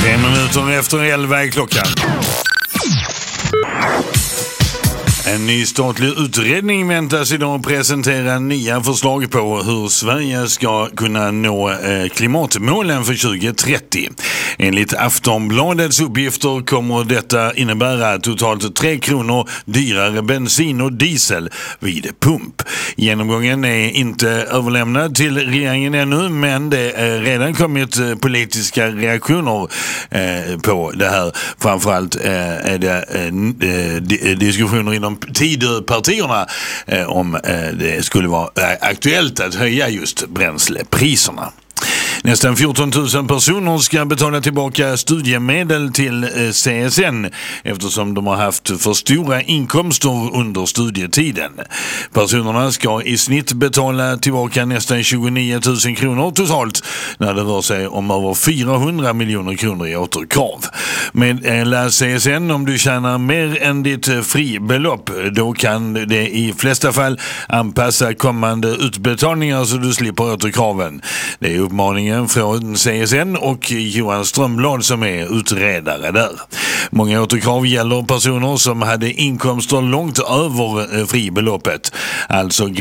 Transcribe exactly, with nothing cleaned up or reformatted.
Tre minuter efter elva är klockan. En ny statlig utredning väntas idag presentera nya förslag på hur Sverige ska kunna nå eh, klimatmålen för tjugo trettio. Enligt Aftonbladets uppgifter kommer detta innebära totalt tre kronor dyrare bensin och diesel vid pump. Genomgången är inte överlämnad till regeringen ännu, men det är redan kommit eh, politiska reaktioner eh, på det här. Framförallt eh, är det eh, di- diskussioner inom Tidöpartierna eh, om eh, det skulle vara eh, aktuellt att höja just bränslepriserna. Nästan fjorton tusen personer ska betala tillbaka studiemedel till C S N eftersom de har haft för stora inkomster under studietiden. Personerna ska i snitt betala tillbaka nästan tjugonio tusen kronor totalt när det rör sig om över fyrahundra miljoner kronor i återkrav. Med C S N, om du tjänar mer än ditt fribelopp, då kan det i flesta fall anpassa kommande utbetalningar så du slipper återkraven. Det är uppmaningen från C S N och Johan Strömblad som är utredare där. Många återkrav gäller personer som hade inkomster långt över fribeloppet. Alltså